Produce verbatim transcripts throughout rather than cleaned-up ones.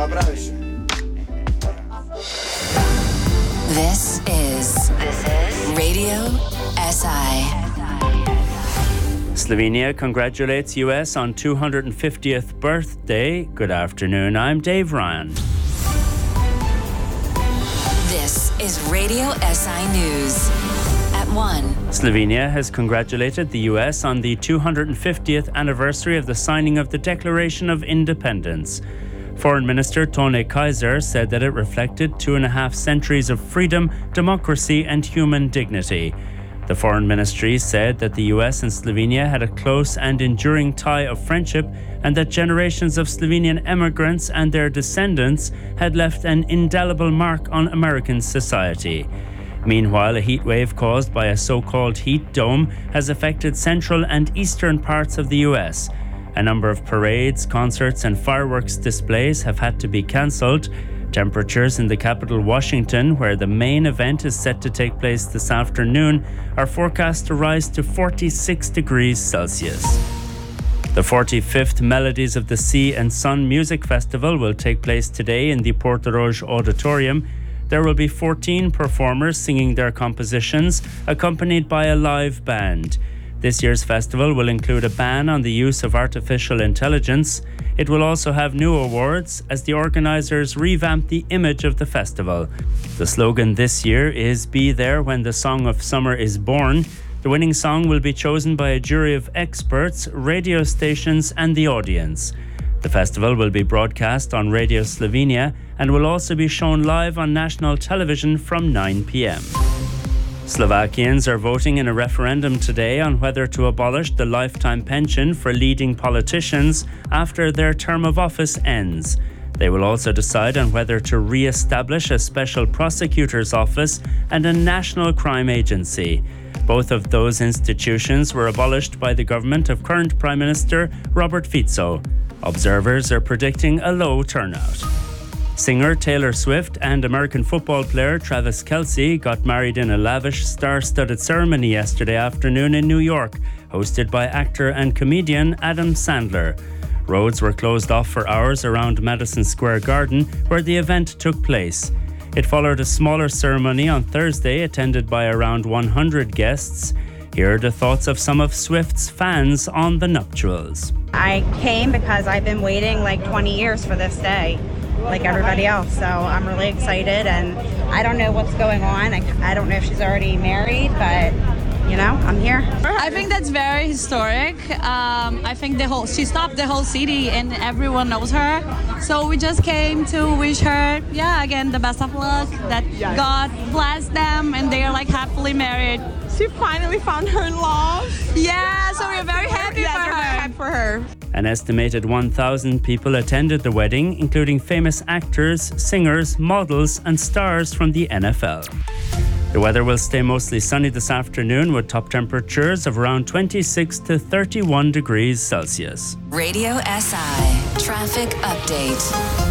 This is this is Radio S I. Slovenia congratulates U S on two hundred fiftieth birthday. Good afternoon, I'm Dave Ryan. This is Radio S I News. At one. Slovenia has congratulated the U S on the two hundred fiftieth anniversary of the signing of the Declaration of Independence. Foreign Minister Tone Kaiser said that it reflected two and a half centuries of freedom, democracy and human dignity. The Foreign Ministry said that the U S and Slovenia had a close and enduring tie of friendship and that generations of Slovenian emigrants and their descendants had left an indelible mark on American society. Meanwhile, a heat wave caused by a so-called heat dome has affected central and eastern parts of the U S. A number of parades, concerts and fireworks displays have had to be cancelled. Temperatures in the capital Washington, where the main event is set to take place this afternoon, are forecast to rise to forty-six degrees Celsius. The forty-fifth Melodies of the Sea and Sun Music Festival will take place today in the Portorož Auditorium. There will be fourteen performers singing their compositions, accompanied by a live band. This year's festival will include a ban on the use of artificial intelligence. It will also have new awards as the organisers revamp the image of the festival. The slogan this year is "Be there when the song of summer is born." The winning song will be chosen by a jury of experts, radio stations and the audience. The festival will be broadcast on Radio Slovenia and will also be shown live on national television from nine p.m. Slovakians are voting in a referendum today on whether to abolish the lifetime pension for leading politicians after their term of office ends. They will also decide on whether to re-establish a special prosecutor's office and a national crime agency. Both of those institutions were abolished by the government of current Prime Minister Robert Fico. Observers are predicting a low turnout. Singer Taylor Swift and American football player Travis Kelce got married in a lavish, star-studded ceremony yesterday afternoon in New York, hosted by actor and comedian Adam Sandler. Roads were closed off for hours around Madison Square Garden, where the event took place. It followed a smaller ceremony on Thursday, attended by around one hundred guests. Here are the thoughts of some of Swift's fans on the nuptials. I came because I've been waiting like twenty years for this day, like everybody else. So I'm really excited, and I don't know what's going on. I, I don't know if she's already married, but you know, I'm here. I think that's very historic. Um, I think the whole she stopped the whole city, and everyone knows her. So we just came to wish her, yeah, again, the best of luck. That God bless them, and they are like happily married. She finally found her love. Yeah, so we're very happy yeah, for her. Very happy for her. An estimated one thousand people attended the wedding, including famous actors, singers, models, and stars from the N F L. The weather will stay mostly sunny this afternoon with top temperatures of around twenty-six to thirty-one degrees Celsius. Radio S I Traffic Update.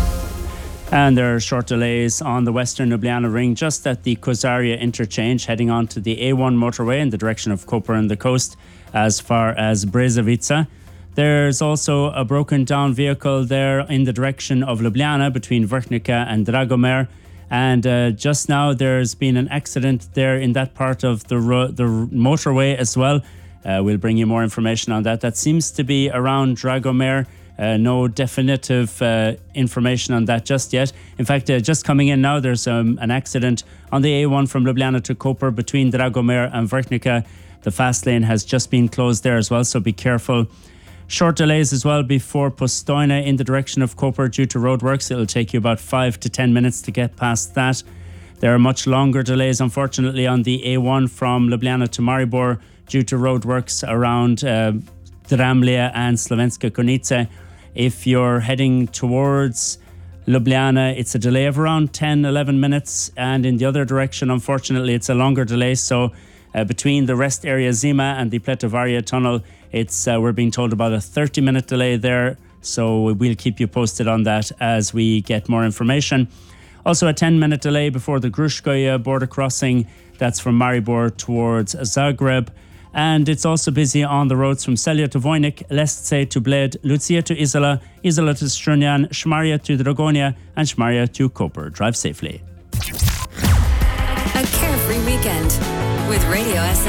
And there are short delays on the Western Ljubljana Ring just at the Kozaria interchange heading on to the A one motorway in the direction of Koper and the coast as far as Brezovica. There's also a broken down vehicle there in the direction of Ljubljana between Vrhnika and Dragomer. And uh, just now there's been an accident there in that part of the, ro- the motorway as well. Uh, we'll bring you more information on that. That seems to be around Dragomer. Uh, no definitive uh, information on that just yet. In fact, uh, just coming in now, there's um, an accident on the A one from Ljubljana to Koper between Dragomer and Vrhnika. The fast lane has just been closed there as well, so be careful. Short delays as well before Postojna in the direction of Koper due to roadworks. It'll take you about five to ten minutes to get past that. There are much longer delays, unfortunately, on the A one from Ljubljana to Maribor due to roadworks around uh, Dramlje and Slovenska Konjica. If you're heading towards Ljubljana, it's a delay of around ten, eleven minutes. And in the other direction, unfortunately, it's a longer delay. So uh, between the rest area Zima and the Pletovarje tunnel, it's uh, we're being told about a thirty minute delay there. So we'll keep you posted on that as we get more information. Also a ten minute delay before the Gruškoje border crossing. That's from Maribor towards Zagreb. And it's also busy on the roads from Celia to Voynich, Lestse to Bled, Lucia to Isola, Isola to Strunian, Shmaria to Dragonia, and Shmaria to Koper. Drive safely. A carefree weekend with Radio S